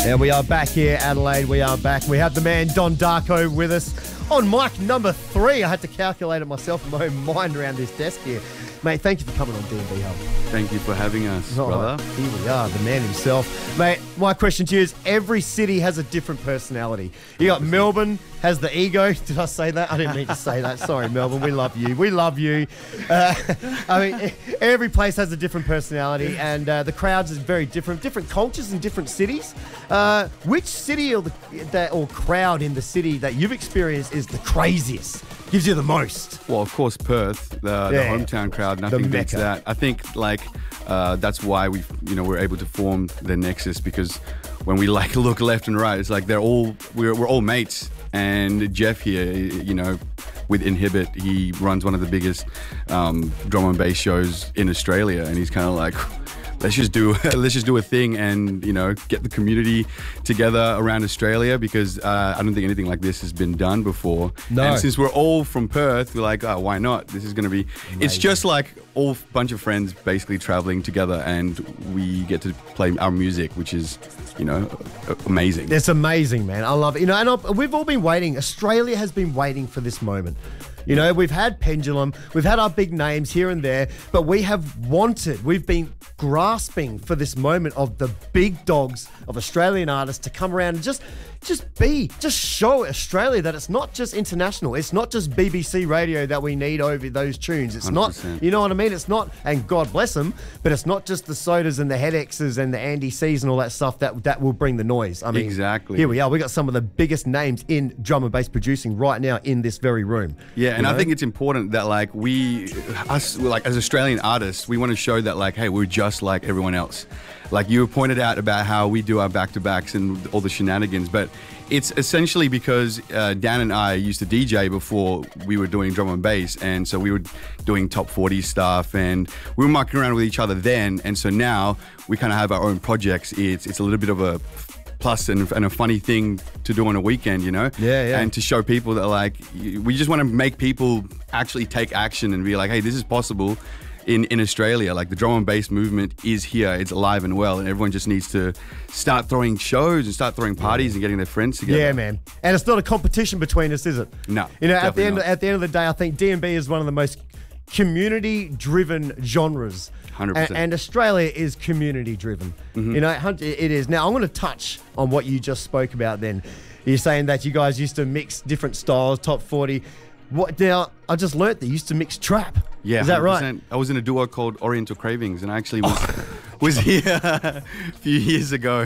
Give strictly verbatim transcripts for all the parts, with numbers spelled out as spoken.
And we are back here, Adelaide. We are back. We have the man Don Darko with us on mic number three. I had to calculate it myself in my own mind around this desk here. Mate, thank you for coming on D and B Hub. Thank you for having us, oh, brother. Here we are, the man himself. Mate, my question to you is, every city has a different personality. You got Melbourne, has the ego. Did I say that? I didn't mean to say that. Sorry, Melbourne. We love you. We love you. Uh, I mean, every place has a different personality, and uh, the crowds is very different. Different cultures in different cities. Uh, which city or, the, that, or crowd in the city that you've experienced is the craziest? Gives you the most? Well, of course, Perth, the, yeah. the hometown crowd, nothing beats that. I think, like, uh, that's why we, you know, we're able to form the Nexus, because when we like look left and right, it's like they're all we're we're all mates. And Jeff here, you know, with Inhibit, he runs one of the biggest um, drum and bass shows in Australia, and he's kind of like, let's just do let's just do a thing and, you know, get the community together around Australia, because uh, I don't think anything like this has been done before. No. And since we're all from Perth, we're like, oh, why not? This is going to be. Amazing. It's just like all bunch of friends basically traveling together, and we get to play our music, which is, you know, amazing. It's amazing, man. I love it. You know, and I've, we've all been waiting. Australia has been waiting for this moment. You know, we've had Pendulum, we've had our big names here and there, but we have wanted, we've been grasping for this moment of the big dogs of Australian artists to come around and just just be, just show Australia that it's not just international. It's not just B B C radio that we need over those tunes. It's one hundred percent. Not, you know what I mean? It's not, and God bless them, but it's not just the Sodas and the HeadX's and the Andy C's and all that stuff that, that will bring the noise. I mean, exactly. Here we are. We got some of the biggest names in drum and bass producing right now in this very room. Yeah, and know? I think it's important that, like, we, us, like, as Australian artists, we want to show that, like, hey, we're just like everyone else. Like, you pointed out about how we do our back-to-backs and all the shenanigans, but it's essentially because uh, Dan and I used to D J before we were doing drum and bass, and so we were doing top forty stuff, and we were mucking around with each other then, and so now we kind of have our own projects. It's it's a little bit of a plus and, and a funny thing to do on a weekend, you know? Yeah, yeah. And to show people that, like, we just want to make people actually take action and be like, hey, this is possible. In, in Australia, like, the drum and bass movement is here, it's alive and well, and everyone just needs to start throwing shows and start throwing parties and getting their friends together. Yeah, man. And it's not a competition between us, is it? No. You know, at the end not. at the end of the day, I think D and B is one of the most community-driven genres. one hundred percent. And, and Australia is community-driven. Mm-hmm. You know, it is. Now, I'm going to touch on what you just spoke about then. You're saying that you guys used to mix different styles, top forty. What now? I just learnt that you used to mix trap. Yeah, is that one hundred percent. right? I was in a duo called Oriental Cravings, and I actually was was here a few years ago.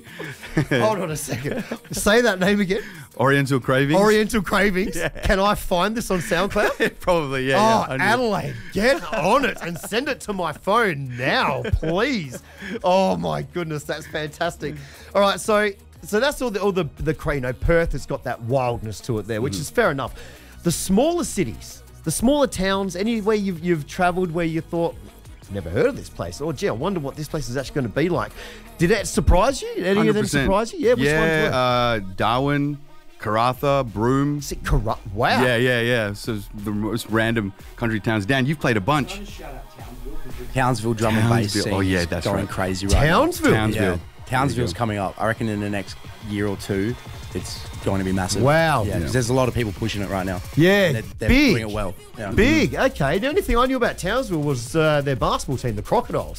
Hold on a second. Say that name again. Oriental Cravings. Oriental Cravings. Yeah. Can I find this on SoundCloud? Probably, yeah. Oh, yeah, Adelaide, get on it and send it to my phone now, please. Oh my goodness, that's fantastic. All right, so so that's all the all the the you know, Perth has got that wildness to it there, which mm. is fair enough. The smaller cities, the smaller towns, anywhere you've, you've travelled where you thought, never heard of this place, or gee, I wonder what this place is actually going to be like. Did that surprise you? Did any of them surprise you? Yeah, which yeah, ones were? Uh, Darwin, Karratha, Broome. Is it Karratha? Wow. Yeah, yeah, yeah. So the most random country towns. Dan, you've played a bunch. Townsville drum and bass scene. Oh yeah, that's going right. crazy right Townsville? now. Townsville. Yeah. Townsville's coming up. I reckon in the next year or two, it's going to be massive. Wow. Yeah, yeah. there's a lot of people pushing it right now. Yeah, they're, they're big. doing it well. Yeah. Big, okay. The only thing I knew about Townsville was uh, their basketball team, the Crocodiles.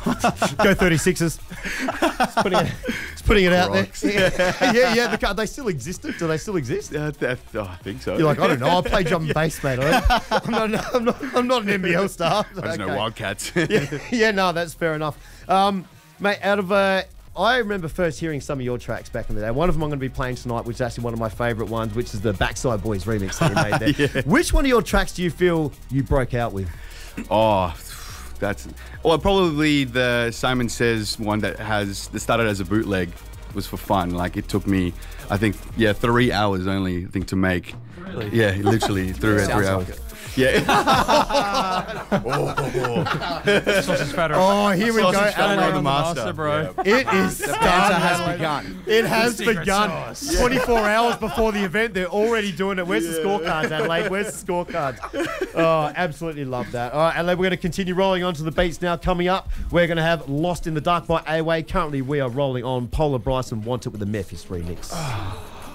Go thirty-sixers. It's putting it, it's putting it out there. Yeah, yeah. yeah the, they still existed. Do they still exist? Uh, that, oh, I think so. You're like, I don't know. I play drum and bass, mate. I'm not, I'm, not, I'm not an N B L star. I just okay. know Wildcats. yeah, yeah, no, that's fair enough. Um, mate, out of... Uh, I remember first hearing some of your tracks back in the day. One of them I'm going to be playing tonight, which is actually one of my favourite ones, which is the Backside Boys remix that you made there. Yeah. Which one of your tracks do you feel you broke out with? Oh, that's... Well, probably the Simon Says one that has... that started as a bootleg was for fun. Like, it took me, I think, yeah, three hours only, I think, to make. Really? Yeah, literally three, three hours. Like Yeah. Sausage fatter. Oh, here we go. Sausage fatter Adelaide. on the master. bro. It is The starting. banter has Adelaide. begun. It has Secret begun. sauce. twenty-four hours before the event, they're already doing it. Where's the scorecards, Adelaide? Where's the scorecards? Oh, absolutely love that. All right, Adelaide, we're going to continue rolling on to the beats now. Coming up, we're going to have Lost in the Dark by A-Way. Currently, we are rolling on Polar Bryson Want It with the Memphis remix.